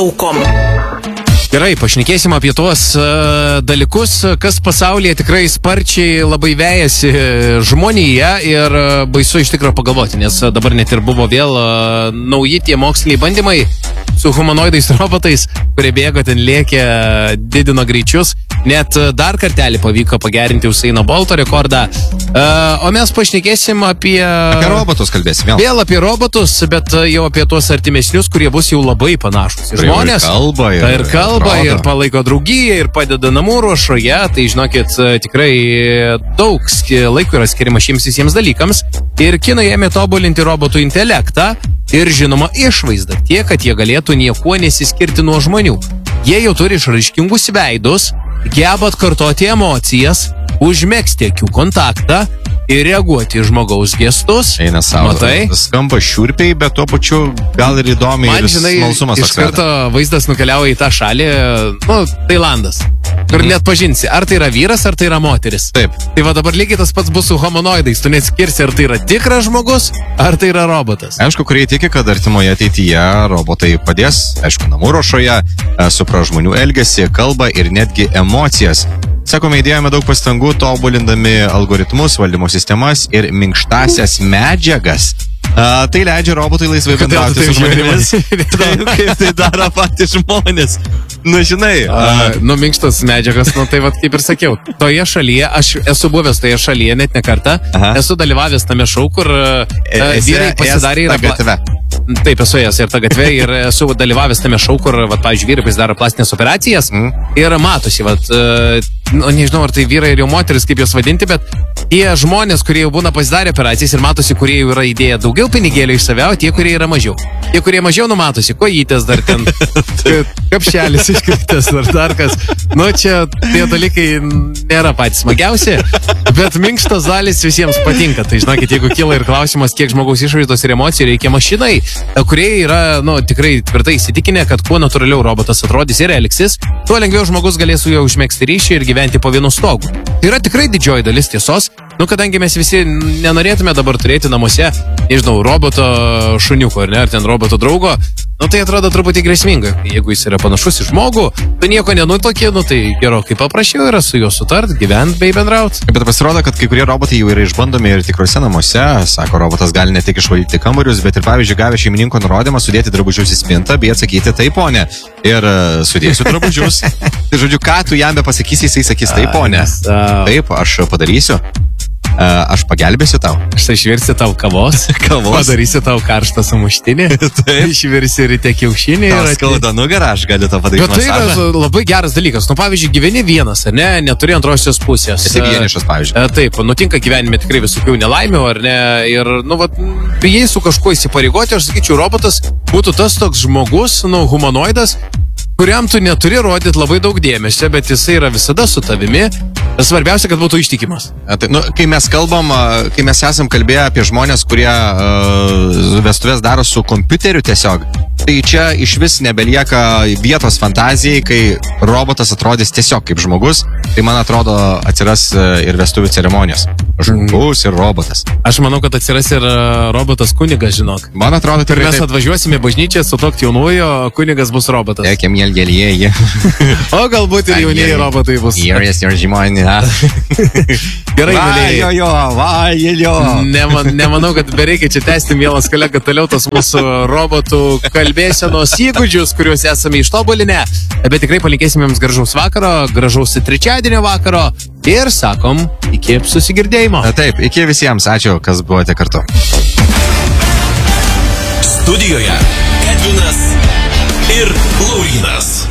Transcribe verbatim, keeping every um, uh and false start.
plaukom. Gerai, pašnekėsim apie tuos uh, dalykus, kas pasaulyje tikrai sparčiai labai vejasi žmonėje ir uh, baisu iš tikrųjų pagalvoti, nes dabar net ir buvo vėl uh, nauji tie moksliniai bandymai su humanoidais robotais, kurie bėgo ten lėkė, didino greičius. Net dar kartelį pavyko pagerinti Usaino Bolto rekordą. Uh, o mes pašnekėsim apie... Apie robotus kalbėsim vėl. Vėl apie robotus, bet jau apie tuos artimesnius, kurie bus jau labai panašus. Žmonės ir kalba, ir, ir, kalba, ir palaiko draugiją, ir padeda namų ruošoje. Tai žinokit, tikrai daug laiko yra skiriama šiems visiems dalykams. Ir kinai ėmė tobulinti robotų intelektą ir žinoma išvaizdą. Tiek, kad jie galėtų niekuo nesiskirti nuo žmonių. Jie jau turi išraiškingus veidus, geba atkartoti emocijas, užmegzti akių kontaktą ir reaguoti į žmogaus gestus. Eina savo. Matai? Skamba šiurpiai, bet tuo pačiu gal ir įdomiai. Man, ir žinai, smalsumas iš karto vaizdas nukeliauja į tą šalį, nu, Tailandas. Kur mm. net pažinsi, ar tai yra vyras, ar tai yra moteris. Taip. Tai va dabar lygiai tas pats bus su humanoidais. Tu neatskirsi, ar tai yra tikras žmogus, ar tai yra robotas. Aišku, kurie tiki, kad artimoje ateityje robotai padės, aišku, namų ruošoje, supras žmonių elgesį, kalbą ir netgi emocijas. Sakome, įdėjome daug pastangų tobulindami algoritmus, valdymo sistemas ir minkštasias medžiagas. A, tai leidžia robotui laisvai bendrauti su žmonėmis. Taip, kaip tai daro patys žmonės. Nu, žinai. A, a, nu, minkštas medžiagas, nu, tai vat kaip ir sakiau. Toje šalyje, aš esu buvęs toje šalyje net ne kartą. Aha. Esu dalyvavęs tame šou, kur e, vyrai pasidarė ir... gatve. Taip, esu jas ir ta gatvė ir esu dalyvavęs tame šou, kur, vat, pavyzdžiui, vyrai pasidaro plastinės operacijas mm. ir matosi, vat, nu, nežinau, ar tai vyrai ir jau moteris, kaip jos vadinti, bet tie žmonės, kurie jau būna pasidarę operacijas ir matosi, kurie jau yra įdėję daugiau pinigėlių iš savio, tie, kurie yra mažiau. Tie, kurie mažiau, numatosi, kojytės dar ten, kapšelis iškritęs ar dar kas. Nu, čia tie dalykai nėra patys smagiausi, bet minkštas dalis visiems patinka. Tai žinokit, jeigu kyla ir klausimas, kiek žmogaus išvaizdos ir emocijų reikia mašinai, kurie yra, nu, tikrai tvirtai įsitikinę, kad kuo natūraliau robotas atrodys ir elgsis, tuo lengviau žmogus galės su juo užmegzti ryšį ir gyventi po vienu stogu. Tai yra tikrai didžioji dalis tiesos, nu, kadangi mes visi nenorėtume dabar turėti namuose, nežinau, roboto šuniuko, ar ne, ar ten roboto draugo, nu, tai atrodo truputį grėsmingai. Jeigu jis yra panašus į žmogų, tu nieko nenutokė, nu, tai gerokai paprasčiau yra su juo sutart, gyvent bei bendraut. Bet pasirodo, kad kai kurie robotai jau yra išbandomi ir tikrose namuose. Sako, robotas gali ne tik išvalyti kambarius, bet ir, pavyzdžiui, gavę šeimininko nurodymą sudėti drabužius į spintą, bei atsakyti taip, ponė. Ir uh, sudėsiu drabužius. Tai žodžiu, ką tu jam be pasakysi, jisai sakys taip, ponė. Taip, aš padarysiu. Uh, aš pagelbėsiu tau. Aš išvirsiu tau kavos. Kavos. Padarysiu tau karštą sumuštinį. Išvirsiu ryte kiaušinį. Tau skauda nugarą, aš galiu tau padaryti masažą. Bet tai yra labai geras dalykas. Nu, pavyzdžiui, gyveni vienas, ar ne? Neturi antrosios pusės. Esi vienišas, pavyzdžiui. Uh, taip, nutinka gyvenime tikrai visokių nelaimių, ar ne? Ir, nu, vat, bijai su kažkuo įsipareigoti, aš sakyčiau, robotas būtų tas toks žmogus, nu, humanoidas, kuriam tu neturi rodyti labai daug dėmesio, bet jisai yra visada su tavimi. Svarbiausia, kad būtų ištikimas. A, tai, nu, kai mes kalbam, kai mes esam kalbėję apie žmonės, kurie uh, vestuvės daro su kompiuteriu tiesiog, tai čia iš vis nebelieka vietos fantazijai, kai robotas atrodys tiesiog kaip žmogus, tai man atrodo atsiras ir vestuvių ceremonijos. Žmogus ir robotas. Aš manau, kad atsiras ir robotas kunigas, žinok. Man atrodo, tai mes atvažiuosime bažnyčią su tokti jaunuoju, kunigas bus robotas. Ekia mėlgėlieji. O galbūt ir jaunieji robotai bus. Jėrės ir žmonės. Gerai, mėlėjai. Va, jo, jo, va, jo. Neman, nemanau, kad bereikia čia tęsti, mielas kolega, toliau tos mūsų robotų kalbėsenos įgūdžius, kuriuos esame ištobulinę. Bet tikrai palinkėsime jums gražaus vakaro, gražaus trečiadienio vakaro ir sakom, iki susigirdėjimo. Taip, iki visiems. Ačiū, kas buvote kartu. Studijoje Edvinas ir Laurynas.